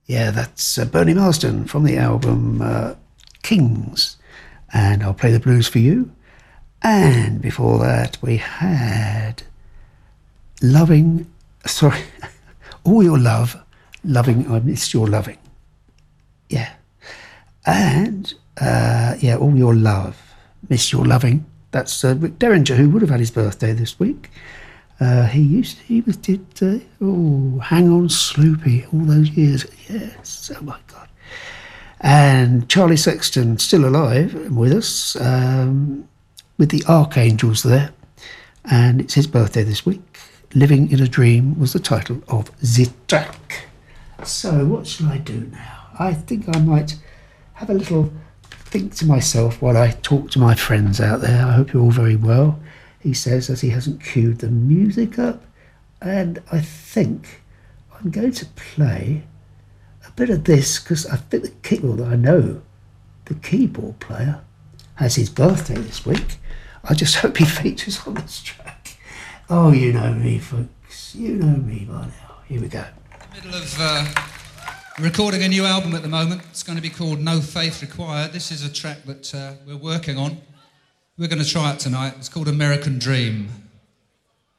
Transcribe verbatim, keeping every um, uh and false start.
Yeah, that's uh, Bernie Marsden from the album uh, Kings. And I'll play the blues for you. And before that, we had Loving, sorry, All Your Love, Loving, I Missed Your Loving. Yeah. And, uh, yeah, All Your Love, Miss Your Loving. That's uh, Rick Derringer, who would have had his birthday this week. Uh, he used to, he was did uh, oh Hang On Sloopy all those years. Yes, oh my God. And Charlie Sexton still alive and with us, um, with the Archangels there, and it's his birthday this week. Living in a Dream was the title of the track. So what shall I do now? I think I might have a little think to myself while I talk to my friends out there. I hope you're all very well. He says, as he hasn't queued the music up. And I think I'm going to play a bit of this because I think the keyboard, I know the keyboard player has his birthday this week. I just hope he features on this track. Oh, you know me, folks. You know me by now. Here we go. In the middle of uh, recording a new album at the moment. It's going to be called No Faith Required. This is a track that uh, we're working on. We're going to try it tonight. It's called American Dream.